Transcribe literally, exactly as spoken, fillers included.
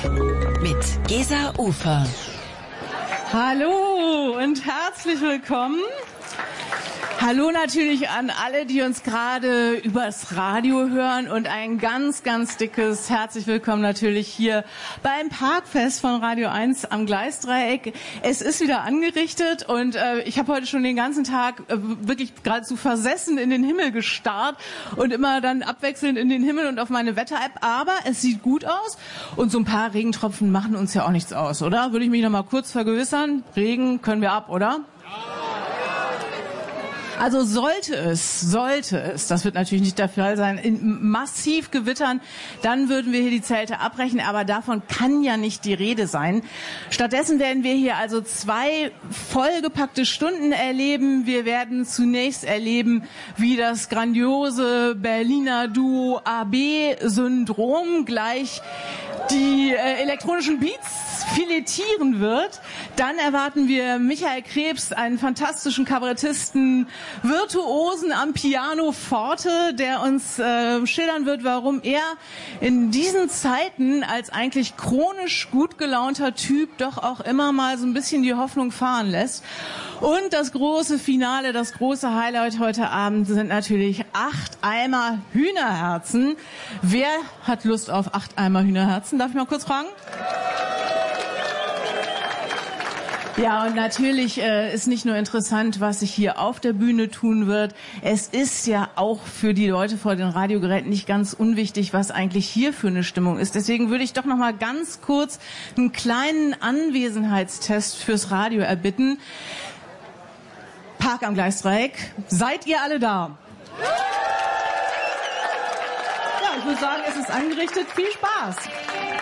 mit Gesa Ufer. Hallo und herzlich willkommen. Hallo natürlich an alle, die uns gerade übers Radio hören, und ein ganz, ganz dickes herzlich willkommen natürlich hier beim Parkfest von Radio eins am Gleisdreieck. Es ist wieder angerichtet und äh, ich habe heute schon den ganzen Tag äh, wirklich geradezu versessen in den Himmel gestarrt und immer dann abwechselnd in den Himmel und auf meine Wetter-App. Aber es sieht gut aus und so ein paar Regentropfen machen uns ja auch nichts aus, oder? Würde ich mich noch mal kurz vergewissern. Regen können wir ab, oder? Also sollte es, sollte es, das wird natürlich nicht der Fall sein, in massiv gewittern, dann würden wir hier die Zelte abbrechen, aber davon kann ja nicht die Rede sein. Stattdessen werden wir hier also zwei vollgepackte Stunden erleben. Wir werden zunächst erleben, wie das grandiose Berliner Duo A B-Syndrom gleich die äh, elektronischen Beats filetieren wird. Dann erwarten wir Michael Krebs, einen fantastischen Kabarettisten, Virtuosen am Piano Forte, der uns äh, schildern wird, warum er in diesen Zeiten als eigentlich chronisch gut gelaunter Typ doch auch immer mal so ein bisschen die Hoffnung fahren lässt. Und das große Finale, das große Highlight heute Abend sind natürlich acht Eimer Hühnerherzen. Wer hat Lust auf acht Eimer Hühnerherzen? Darf ich mal kurz fragen? Ja, und natürlich äh, ist nicht nur interessant, was sich hier auf der Bühne tun wird. Es ist ja auch für die Leute vor den Radiogeräten nicht ganz unwichtig, was eigentlich hier für eine Stimmung ist. Deswegen würde ich doch noch mal ganz kurz einen kleinen Anwesenheitstest fürs Radio erbitten. Park am Gleisdreieck, seid ihr alle da? Ja, ich würde sagen, es ist angerichtet. Viel Spaß!